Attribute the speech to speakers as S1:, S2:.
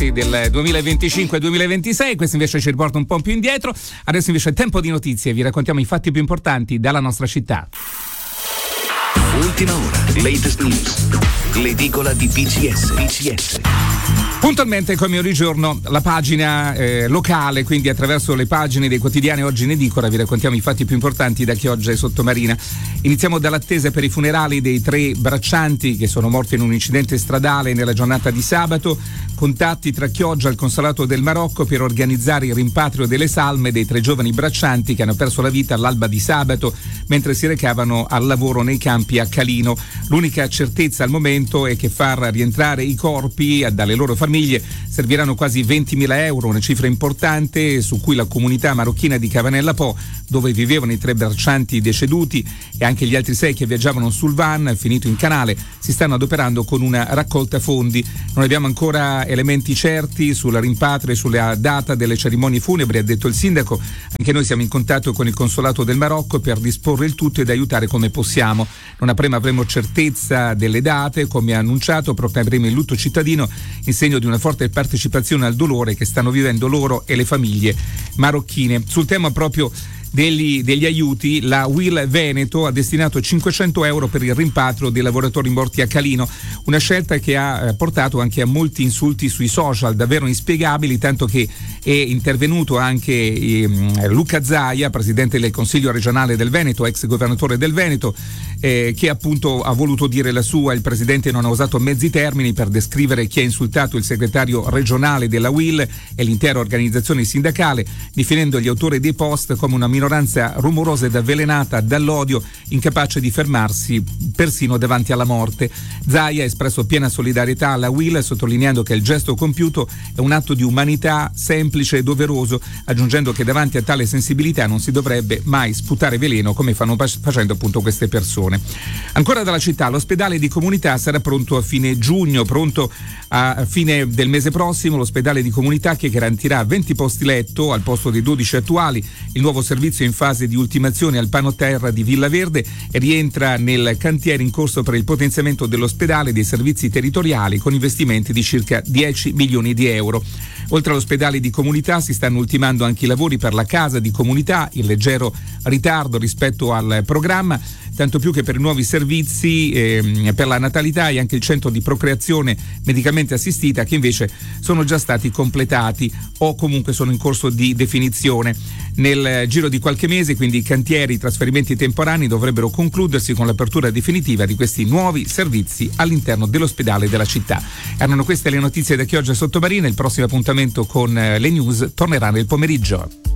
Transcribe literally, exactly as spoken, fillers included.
S1: sì, del duemilaventicinque duemilaventisei. Questo invece ci riporta un po' più indietro. Adesso invece è tempo di notizie, vi raccontiamo i fatti più importanti dalla nostra città.
S2: Ultima ora, latest news, l'edicola di P C S. P C S.
S1: Puntualmente come ogni giorno la pagina eh, locale, quindi attraverso le pagine dei quotidiani oggi in edicola vi raccontiamo i fatti più importanti da Chioggia e Sottomarina. Iniziamo dall'attesa per i funerali dei tre braccianti che sono morti in un incidente stradale nella giornata di sabato. Contatti tra Chioggia e il consolato del Marocco per organizzare il rimpatrio delle salme dei tre giovani braccianti che hanno perso la vita all'alba di sabato mentre si recavano al lavoro nei campi a Calino. L'unica certezza al momento è che far rientrare i corpi dalle loro famiglie serviranno quasi ventimila euro, una cifra importante su cui la comunità marocchina di Cavanella Po, dove vivevano i tre braccianti deceduti e anche gli altri sei che viaggiavano sul van finito in canale, si stanno adoperando con una raccolta fondi. Non abbiamo ancora elementi certi sul rimpatrio e sulla data delle cerimonie funebri, ha detto il sindaco. Anche noi siamo in contatto con il consolato del Marocco per disporre il tutto ed aiutare come possiamo. Non appena avremo certezza delle date, come ha annunciato, proclameremo il lutto cittadino in segno di una forte partecipazione al dolore che stanno vivendo loro e le famiglie marocchine. Sul tema proprio Degli, degli aiuti, la U I L Veneto ha destinato cinquecento euro per il rimpatrio dei lavoratori morti a Calino, una scelta che ha portato anche a molti insulti sui social, davvero inspiegabili, tanto che è intervenuto anche eh, Luca Zaia, presidente del Consiglio regionale del Veneto, ex governatore del Veneto, eh, che appunto ha voluto dire la sua. Il presidente non ha usato mezzi termini per descrivere chi ha insultato il segretario regionale della U I L e l'intera organizzazione sindacale, definendo gli autori dei post come una minoranza rumorosa ed avvelenata dall'odio, incapace di fermarsi persino davanti alla morte. Zaia ha espresso piena solidarietà alla U I L, sottolineando che il gesto compiuto è un atto di umanità semplice e doveroso, aggiungendo che davanti a tale sensibilità non si dovrebbe mai sputare veleno come fanno facendo appunto queste persone. Ancora dalla città, l'ospedale di comunità sarà pronto a fine giugno, pronto a fine del mese prossimo, l'ospedale di comunità che garantirà venti posti letto al posto dei dodici attuali. Il nuovo servizio in fase di ultimazione al Pano Terra di Villa Verde e rientra nel cantiere in corso per il potenziamento dell'ospedale e dei servizi territoriali con investimenti di circa dieci milioni di euro. Oltre all'ospedale di comunità si stanno ultimando anche i lavori per la casa di comunità, in leggero ritardo rispetto al programma, tanto più che per i nuovi servizi eh, per la natalità e anche il centro di procreazione medicamente assistita, che invece sono già stati completati o comunque sono in corso di definizione. Nel giro di qualche mese quindi i cantieri, i trasferimenti temporanei dovrebbero concludersi con l'apertura definitiva di questi nuovi servizi all'interno dell'ospedale della città. Erano queste le notizie da Chioggia e Sottomarina. Il prossimo appuntamento con le news tornerà nel pomeriggio.